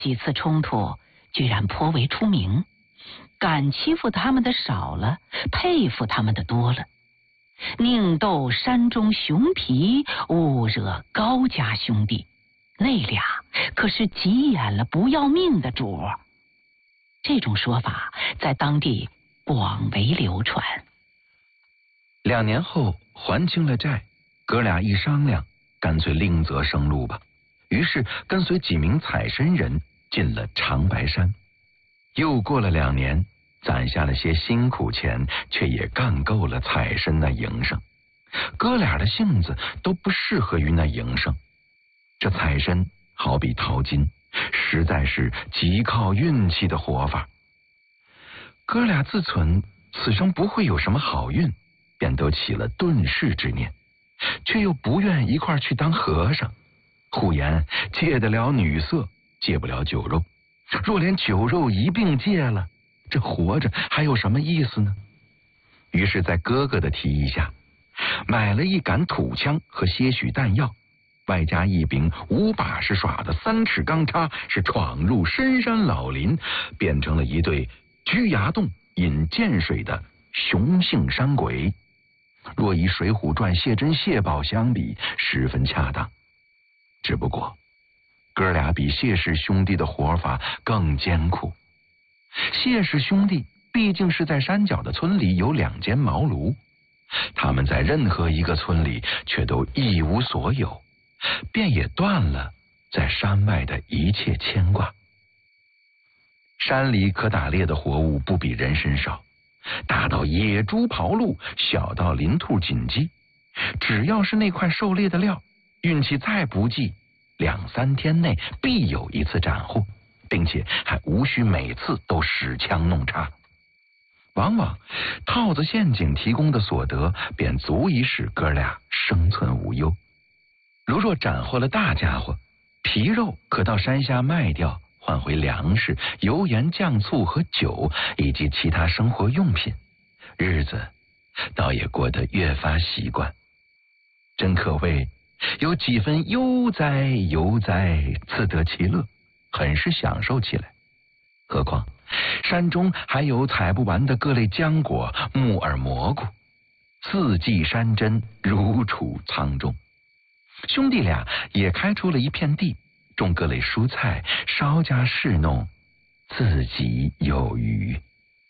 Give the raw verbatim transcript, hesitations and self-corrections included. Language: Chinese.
几次冲突居然颇为出名，敢欺负他们的少了，佩服他们的多了。宁斗山中熊罴，勿惹高家兄弟，那俩可是急眼了不要命的主儿。这种说法在当地广为流传。 两年后还清了债，哥俩一商量，干脆另择生路吧。于是跟随几名采参人进了长白山。又过了两年，攒下了些辛苦钱，却也干够了采参那营生。哥俩的性子都不适合于那营生。这采参好比淘金，实在是极靠运气的活法。哥俩自忖此生不会有什么好运，便都起了遁世之念，却又不愿一块去当和尚。互言戒得了女色，戒不了酒肉，若连酒肉一并戒了，这活着还有什么意思呢？于是在哥哥的提议下，买了一杆土枪和些许弹药，外加一柄五把式耍的三尺钢叉，是闯入深山老林，变成了一对居崖洞饮涧水的雄性山鬼。若以《水浒传》谢珍谢宝相比，十分恰当。只不过哥俩比谢氏兄弟的活法更艰苦。谢氏兄弟毕竟是在山脚的村里有两间茅庐，他们在任何一个村里却都一无所有，便也断了在山外的一切牵挂。山里可打猎的活物不比人参少，大到野猪刨鹿，小到林兔锦鸡，只要是那块狩猎的料，运气再不济，两三天内必有一次斩获，并且还无需每次都使枪弄叉。往往套子陷阱提供的所得便足以使哥俩生存无忧。如若斩获了大家伙，皮肉可到山下卖掉，换回粮食、油盐酱醋和酒，以及其他生活用品，日子倒也过得越发习惯。真可谓有几分悠哉悠哉，自得其乐，很是享受起来。何况山中还有采不完的各类浆果、木耳、蘑菇，四季山珍如处仓中。兄弟俩也开出了一片地，种各类蔬菜，稍加侍弄，自己有余。